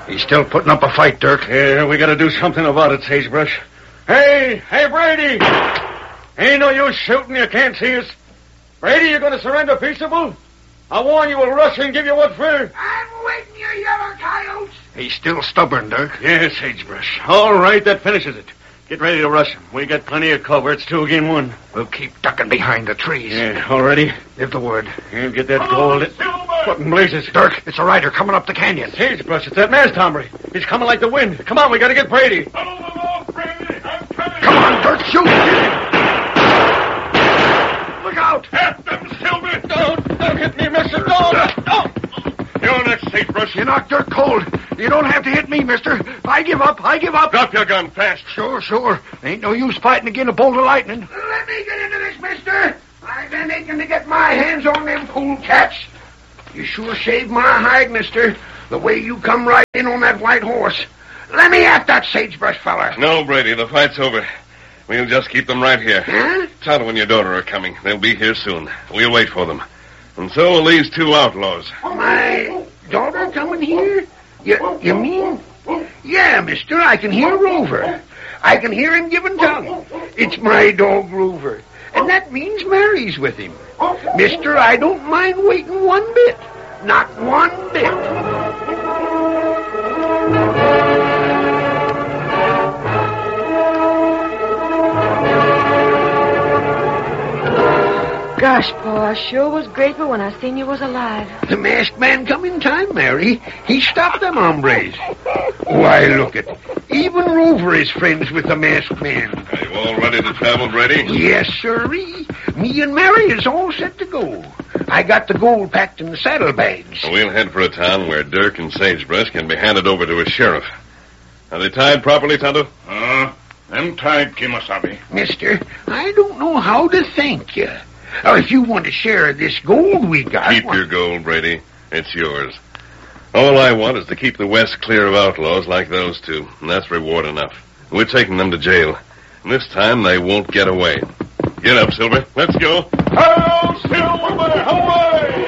He's still putting up a fight, Dirk. Yeah, we gotta do something about it, Sagebrush. Hey, Brady! Ain't no use shooting, you can't see us. Brady, you gonna surrender peaceable? I warn you, we'll rush and give you what for. I'm waiting, you yellow coyotes. He's still stubborn, Dirk. Yes, Sagebrush. All right, that finishes it. Get ready to rush him. We got plenty of cover. It's 2 against 1. We'll keep ducking behind the trees. Yeah, all ready? Give the word. Yeah, get that gold. What in blazes? Dirk, it's a rider coming up the canyon. Sagebrush, it's that masked hombre. He's coming like the wind. Come on, we gotta get Brady. Come on, Dirk, shoot! Look out! At them, Silver! Don't hit me, mister. Don't! You're next, Sagebrush. You knocked Dirk cold. You don't have to hit me, mister. I give up. Drop your gun fast. Sure. Ain't no use fighting against a bolt of lightning. Let me get into this, mister. I've been aching to get my hands on them pool cats. You sure saved my hide, mister, the way you come right in on that white horse. Let me at that Sagebrush feller. No, Brady, the fight's over. We'll just keep them right here. Huh? Tonto and your daughter are coming. They'll be here soon. We'll wait for them. And so will these 2 outlaws. My daughter coming here? You mean? Yeah, mister, I can hear Rover. I can hear him giving tongue. It's my dog, Rover. And that means Mary's with him. Mister, I don't mind waiting 1 bit. Not 1 bit. Gosh, Pa, I sure was grateful when I seen you was alive. The masked man come in time, Mary. He stopped them hombres. Why, look it. Even Rover is friends with the masked man. Are you all ready to travel, Brady? Yes, sirree. Me and Mary is all set to go. I got the gold packed in the saddlebags. We'll head for a town where Dirk and Sagebrush can be handed over to a sheriff. Are they tied properly, Tonto? Them tied, Kimasabi. Mister, I don't know how to thank you. If you want to share this gold we got... Keep your gold, Brady. It's yours. All I want is to keep the West clear of outlaws like those 2, and that's reward enough. We're taking them to jail. And this time they won't get away. Get up, Silver. Let's go. Hail, Silver! Hooray!